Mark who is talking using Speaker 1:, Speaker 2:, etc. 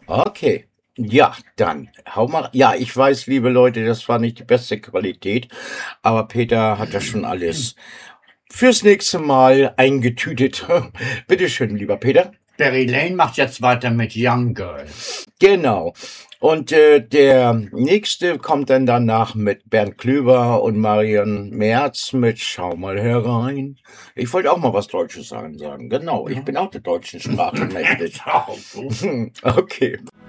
Speaker 1: Okay. Ja, dann hau mal. Ja, ich weiß, liebe Leute, das war nicht die beste Qualität, aber Peter hat das schon alles fürs nächste Mal eingetütet. Bitte schön, lieber Peter.
Speaker 2: Barry Lane macht jetzt weiter mit Young Girl.
Speaker 1: Genau. Und der nächste kommt dann danach mit Bernd Klüber und Marion Merz mit Schau mal herein. Ich wollte auch mal was Deutsches sagen. Genau, ich bin auch der deutschen Sprache mächtig. Okay.